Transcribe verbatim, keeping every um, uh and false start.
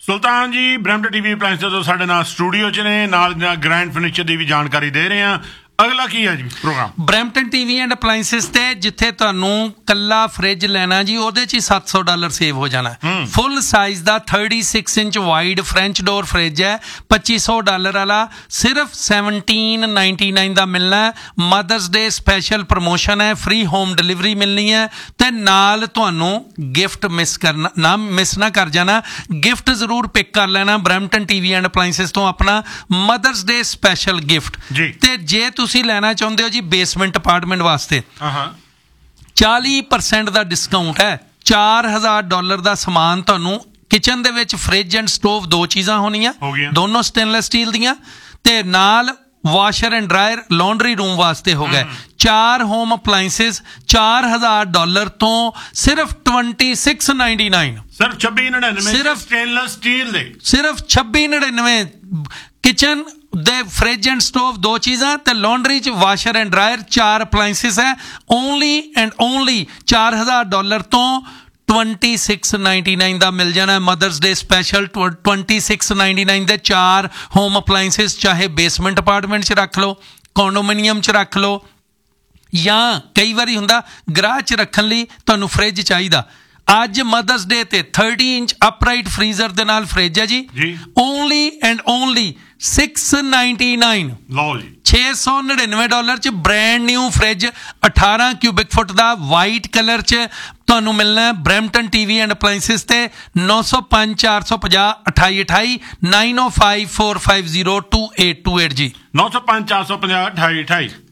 ਸੁਲਤਾਨ ਜੀ Brampton TV ਅਪਲਾਇੰਸਸ ਤੋਂ ਸਾਡੇ ਨਾਲ ਸਟੂਡੀਓ 'ਚ ਨੇ, ਨਾਲ ਦੀ ਨਾਲ ਗ੍ਰੈਂਡ ਫਰਨੀਚਰ ਦੀ ਵੀ ਜਾਣਕਾਰੀ ਦੇ ਰਹੇ ਹਾਂ। ਅਗਲਾ ਕੀ ਹੈ ਜੀ ਪ੍ਰੋਗਰਾਮ? ਬਰੈਂਪਟਨ ਟੀਵੀ ਐਂਡ ਅਪਲਾਇੰਸਸ ਤੇ ਜਿੱਥੇ ਤੁਹਾਨੂੰ ਕੱਲਾ ਫ੍ਰਿਜ ਲੈਣਾ ਜੀ, ਉਹਦੇ 'ਚ ਹੀ ਸੱਤ ਸੌ ਡਾਲਰ ਸੇਵ ਹੋ ਜਾਣਾ। ਫੁੱਲ ਸਾਈਜ਼ ਦਾ thirty six inch wide French door fridge ਹੈ, ਪੱਚੀ ਸੌ ਡਾਲਰ ਵਾਲਾ ਸਿਰਫ ਸੈਵਨਟੀਨ ਨਾਈਨਟੀ ਨਾਈਨ ਦਾ ਮਿਲਣਾ। ਮਦਰਸ ਡੇ ਸਪੈਸ਼ਲ ਪ੍ਰਮੋਸ਼ਨ ਹੈ, ਫ੍ਰੀ ਹੋਮ ਡਿਲੀਵਰੀ ਮਿਲਣੀ ਹੈ ਤੇ ਨਾਲ ਤੁਹਾਨੂੰ ਗਿਫਟ ਮਿਸ ਕਰਨਾ ਨਾ ਮਿਸ ਨਾ ਕਰ ਜਾਣਾ, ਗਿਫਟ ਜ਼ਰੂਰ ਪਿਕ ਕਰ ਲੈਣਾ ਬਰੈਂਪਟਨ ਟੀਵੀ ਐਂਡ ਅਪਲਾਇੰਸਸ ਤੋਂ ਆਪਣਾ ਮਦਰਸ ਡੇ ਸਪੈਸ਼ਲ ਗਿਫਟ। ਤੇ ਜੇ ਤੁਸੀਂ ਲੈਣਾ ਚਾਹੁੰਦੇ ਹੋ ਜੀ ਬੇਸਮੈਂਟ ਅਪਾਰਟਮੈਂਟ ਵਾਸਤੇ, ਚਾਲੀ ਪਰਸੈਂਟ ਦਾ ਡਿਸਕਾਊਂਟ ਹੈ। ਚਾਰ ਹਜ਼ਾਰ ਡਾਲਰ ਦਾ ਸਮਾਨ ਤੁਹਾਨੂੰ ਕਿਚਨ ਦੇ ਵਿੱਚ ਫ੍ਰਿਜ ਐਂਡ ਸਟੋਵ ਦੋ ਚੀਜ਼ਾਂ ਹੋਣੀਆਂ, ਦੋਨੋਂ ਸਟੇਨਲੈਸ ਸਟੀਲ ਦੀਆਂ, ਤੇ ਨਾਲ washer and dryer laundry room ਵਾਸਤੇ ਹੋ ਗਏ। ਚਾਰ ਹੋਮ ਅਪਲਾਇੰਸਸ ਚਾਰ ਹਜ਼ਾਰ ਡਾਲਰ ਤੋਂ ਸਿਰਫ ਟਵੰਟੀ ਸਿਕਸ ਨਾਈਨਟੀ ਨਾਈਨ, ਸਿਰਫ ਛੱਬੀ ਨੜਿਨਵੇਂ, ਸਿਰਫ ਸਟੇਨਲੈਸ ਸਟੀਲ ਦੇ ਸਿਰਫ ਛੱਬੀ ਨੜਿਨਵੇਂ। ਕਿਚਨ ਦੇ ਫ੍ਰਿਜ ਐਂਡ ਸਟੋਵ ਦੋ ਚੀਜ਼ਾਂ ਤੇ ਲਾਂਡਰੀ 'ਚ ਵਾਸ਼ਰ ਐਂਡ ਡਰਾਇਰ ਚਾਰ ਅਪਲਾਇੰਸਸ ਹੈ। ਓਨਲੀ ਐਂਡ ਓਨਲੀ ਚਾਰ ਹਜ਼ਾਰ ਡਾਲਰ ਤੋਂ ਟਵੰਟੀ ਸਿਕਸ ਨਾਈਨਟੀ ਨਾਈਨ ਦਾ ਮਿਲ ਜਾਣਾ। ਮਦਰਸ ਡੇ special twenty six ninety nine ਦੇ ਚਾਰ ਹੋਮ ਅਪਲਾਇੰਸਸ, ਚਾਹੇ ਬੇਸਮੈਂਟ ਅਪਾਰਟਮੈਂਟ 'ਚ ਰੱਖ ਲਓ, ਕੰਡੋਮੀਨੀਅਮ 'ਚ ਰੱਖ ਲਓ, ਜਾਂ ਕਈ ਵਾਰੀ ਹੁੰਦਾ ਗਰਾਜ 'ਚ ਰੱਖਣ ਲਈ ਤੁਹਾਨੂੰ ਫ੍ਰਿਜ ਚਾਹੀਦਾ। ਅੱਜ ਮਦਰਸ ਡੇ ਤੇ ਥਰਟੀ ਇੰਚ ਅਪਰਾਈਟ ਫਰੀਜ਼ਰ ਦੇ ਨਾਲ ਫ੍ਰਿਜ ਹੈ ਜੀ, only and only six ninety nine, ਲਓ ਜੀ ਛੇ ਸੌ ਨੜਿਨਵੇਂ ਡਾਲਰ 'ਚ ਬ੍ਰੈਂਡ ਨਿਊ ਫ੍ਰਿਜ ਅਠਾਰਾਂ ਕਿਊਬਿਕ ਫੁੱਟ ਦਾ ਵਾਈਟ ਕਲਰ 'ਚ ਤੁਹਾਨੂੰ ਮਿਲਣਾ। ਬਰੈਂਪਟਨ ਟੀਵੀ ਐਂਡ ਅਪਲਾਇੰਸਸ ਤੇ ਨੌ ਸੌ ਪੰਜ ਚਾਰ ਸੌ ਪੰਜਾਹ ਅਠਾਈ ਅਠਾਈ ਨਾਈਨ ਓ five four five zero two eight two eight ਜੀ, ਨੌ ਸੌ ਪੰਜ ਚਾਰ ਸੌ ਪੰਜਾਹ ਅਠਾਈ ਅਠਾਈ।